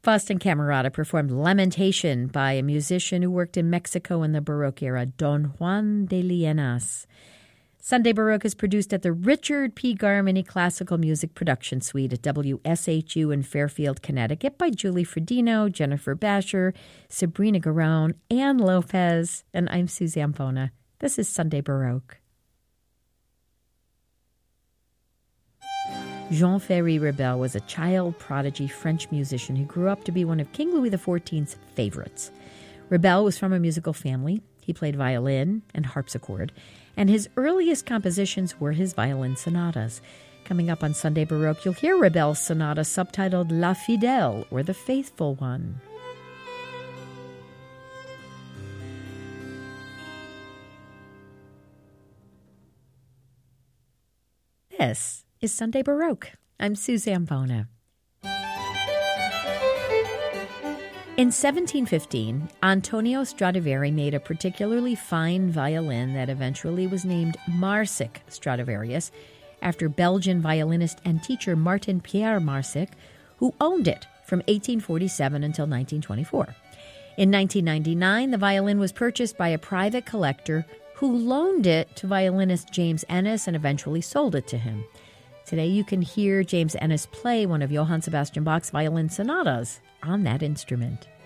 Faust and Camerata performed Lamentation by a musician who worked in Mexico in the Baroque era, Don Juan de Lienas. Sunday Baroque is produced at the Richard P. Garmany Classical Music Production Suite at WSHU in Fairfield, Connecticut by Julie Fredino, Jennifer Basher, Sabrina Garone, Ann Lopez, and I'm Suzanne Bona. This is Sunday Baroque. Jean-Ferry Rebel was a child prodigy French musician who grew up to be one of King Louis XIV's favorites. Rebel was from a musical family. He played violin and harpsichord, and his earliest compositions were his violin sonatas. Coming up on Sunday Baroque, you'll hear Rebel's sonata subtitled La Fidèle, or The Faithful One. This is Sunday Baroque. I'm Suzanne Bona. In 1715, Antonio Stradivari made a particularly fine violin that eventually was named Marsic Stradivarius after Belgian violinist and teacher Martin Pierre Marsic, who owned it from 1847 until 1924. In 1999, the violin was purchased by a private collector who loaned it to violinist James Ennis and eventually sold it to him. Today you can hear James Ennis play one of Johann Sebastian Bach's violin sonatas on that instrument.